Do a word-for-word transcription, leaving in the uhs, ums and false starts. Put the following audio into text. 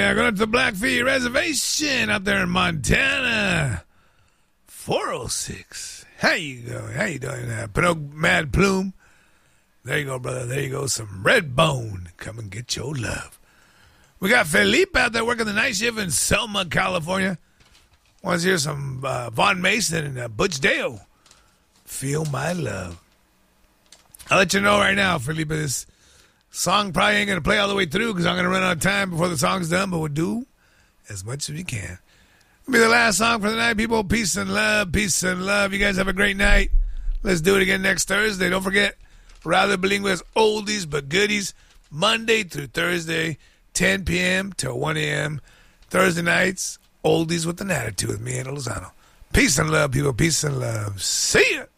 Yeah, going up to the Blackfeet Reservation up there in Montana. four oh six. How you going? How you doing? Uh, Pinocchio Mad Plume. There you go, brother. There you go. Some Red Bone. Come and get your love. We got Felipe out there working the night shift in Selma, California. Wants to hear some uh, Von Mason and uh, Butch Dale. Feel My Love. I'll let you know right now, Felipe, this song probably ain't going to play all the way through because I'm going to run out of time before the song's done, but we'll do as much as we can. It'll be the last song for the night, people. Peace and love, peace and love. You guys have a great night. Let's do it again next Thursday. Don't forget, Rather Bilingue's Oldies But Goodies, Monday through Thursday, ten p.m. till one a.m. Thursday nights, Oldies with an Attitude with me and Lozano. Peace and love, people. Peace and love. See ya.